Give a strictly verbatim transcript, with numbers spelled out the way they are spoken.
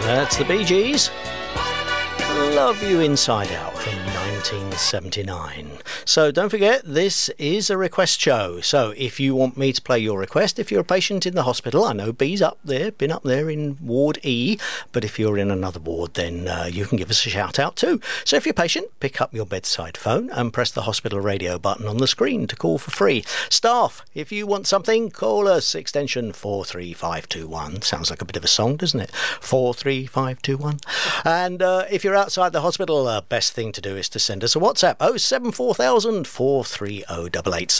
That's the Bee Gees. Love You Inside Out from nineteen seventy-nine. So don't forget, this is a request show. So if you want me to play your request, if you're a patient in the hospital, I know B's up there, been up there in Ward E, but if you're in another ward, then uh, you can give us a shout out too. So if you're a patient, pick up your bedside phone and press the hospital radio button on the screen to call for free. Staff, if you want something, call us, extension four three five two one. Sounds like a bit of a song, doesn't it? four three five two one. And uh, if you're outside the hospital, the uh, best thing to do is to send us a WhatsApp, oh seven four thousand, four three oh eight eight.